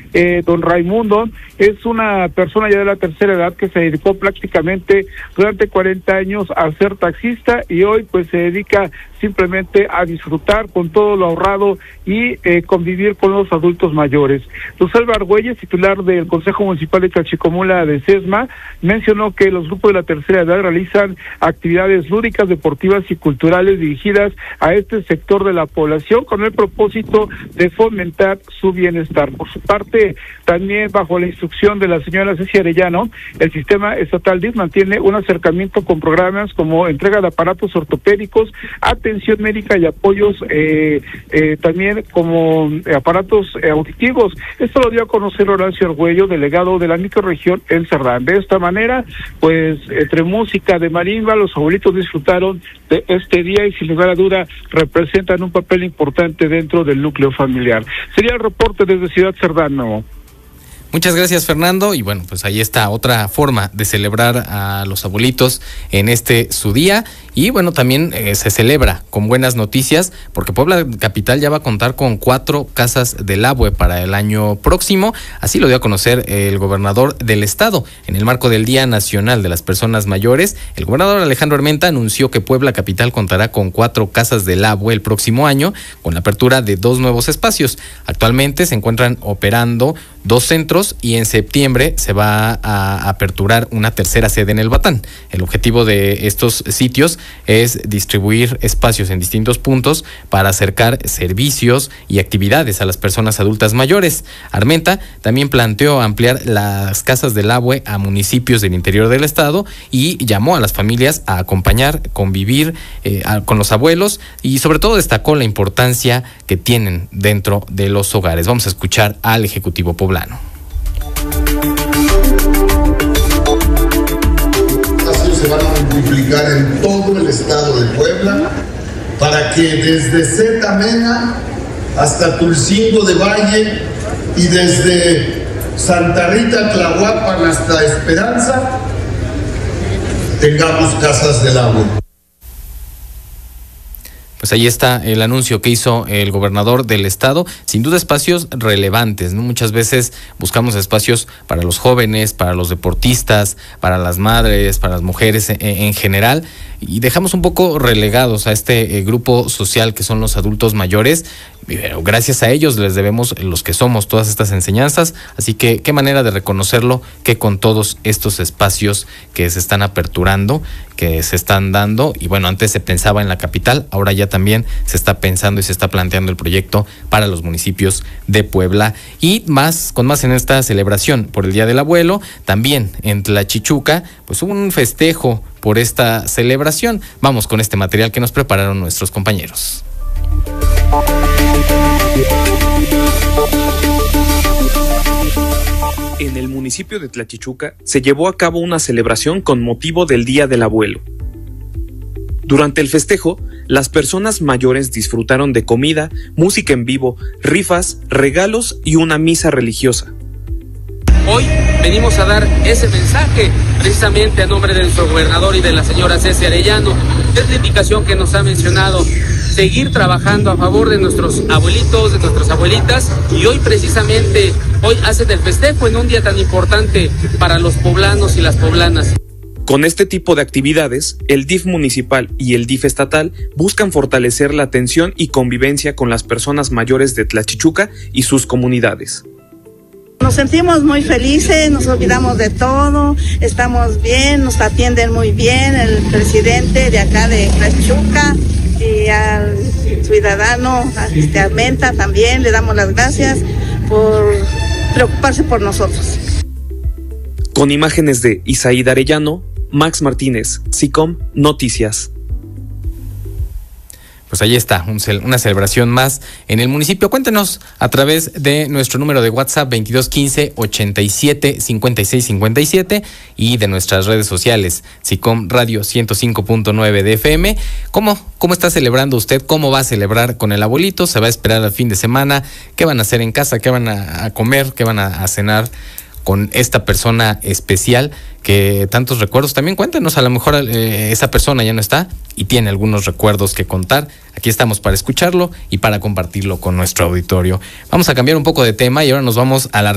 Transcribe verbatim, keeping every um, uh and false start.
Eh, don Raimundo es una persona ya de la tercera edad que se dedicó prácticamente durante cuarenta años a ser taxista y hoy pues se dedica simplemente a disfrutar con todo lo ahorrado y eh, convivir con los adultos mayores. Rosalba Argüelles, titular del Consejo Municipal de Chalchicomula de SESMA, mencionó que los grupos de la tercera edad realizan actividades lúdicas, deportivas y culturales dirigidas a este sector de la población con el propósito de fomentar su bienestar. Por su parte, también bajo la instrucción de la señora Ceci Arellano, el sistema estatal D I F mantiene un acercamiento con programas como entrega de aparatos ortopédicos, atención médica y apoyos eh, eh, también como aparatos eh, auditivos. Esto lo dio a conocer Horacio Argüello, delegado de la microrregión El Cerdán. De esta manera, pues entre música de marimba, los abuelitos disfrutaron de este día y sin lugar a duda representan un papel importante dentro del núcleo familiar. Sería el reporte desde Ciudad Cerdán, ¿no? Muchas gracias, Fernando, y bueno, pues ahí está otra forma de celebrar a los abuelitos en este su día, y bueno, también eh, se celebra con buenas noticias, porque Puebla Capital ya va a contar con cuatro casas del abue para el año próximo, así lo dio a conocer el gobernador del estado. En el marco del Día Nacional de las Personas Mayores, el gobernador Alejandro Armenta anunció que Puebla Capital contará con cuatro casas del abue el próximo año, con la apertura de dos nuevos espacios. Actualmente se encuentran operando dos centros y en septiembre se va a aperturar una tercera sede en el Batán. El objetivo de estos sitios es distribuir espacios en distintos puntos para acercar servicios y actividades a las personas adultas mayores. Armenta también planteó ampliar las casas del abue a municipios del interior del estado y llamó a las familias a acompañar, convivir eh, a, con los abuelos, y sobre todo destacó la importancia que tienen dentro de los hogares. Vamos a escuchar al Ejecutivo poblano. Se van a multiplicar en todo el estado de Puebla para que desde Zetamena hasta Tulcingo de Valle y desde Santa Rita Tlahuapan hasta Esperanza tengamos casas del agua. Pues ahí está el anuncio que hizo el gobernador del estado. Sin duda espacios relevantes, ¿no? Muchas veces buscamos espacios para los jóvenes, para los deportistas, para las madres, para las mujeres en, en general, y dejamos un poco relegados a este eh, grupo social que son los adultos mayores. Pero gracias a ellos les debemos, los que somos, todas estas enseñanzas. Así que qué manera de reconocerlo que con todos estos espacios que se están aperturando, que se están dando. Y bueno, antes se pensaba en la capital, ahora ya también se está pensando y se está planteando el proyecto para los municipios de Puebla. Y más, con más en esta celebración por el Día del Abuelo, también en Tlachichuca, pues hubo un festejo por esta celebración. Vamos con este material que nos prepararon nuestros compañeros. En el municipio de Tlachichuca se llevó a cabo una celebración con motivo del Día del Abuelo. Durante el festejo, las personas mayores disfrutaron de comida, música en vivo, rifas, regalos y una misa religiosa. Hoy venimos a dar ese mensaje precisamente a nombre de nuestro gobernador y de la señora Ceci Arellano. Es la indicación que nos ha mencionado, seguir trabajando a favor de nuestros abuelitos, de nuestras abuelitas, y hoy precisamente, hoy hacen el festejo en un día tan importante para los poblanos y las poblanas. Con este tipo de actividades, el D I F municipal y el D I F estatal buscan fortalecer la atención y convivencia con las personas mayores de Tlachichuca y sus comunidades. Nos sentimos muy felices, nos olvidamos de todo, estamos bien, nos atienden muy bien el presidente de acá de Tlachichuca y al ciudadano este, Armenta también, le damos las gracias por preocuparse por nosotros. Con imágenes de Isaída Arellano, Max Martínez, SICOM Noticias. Pues ahí está, un cel- una celebración más en el municipio. Cuéntenos a través de nuestro número de WhatsApp veintidós quince ochenta y siete cincuenta y seis cincuenta y siete y de nuestras redes sociales, SICOM Radio ciento cinco punto nueve de F M. ¿Cómo, ¿Cómo está celebrando usted? ¿Cómo va a celebrar con el abuelito? ¿Se va a esperar al fin de semana? ¿Qué van a hacer en casa? ¿Qué van a, a comer? ¿Qué van a, a cenar con esta persona especial que tantos recuerdos? También cuéntanos, a lo mejor eh, esa persona ya no está y tiene algunos recuerdos que contar. Aquí estamos para escucharlo y para compartirlo con nuestro auditorio. Vamos a cambiar un poco de tema y ahora nos vamos a la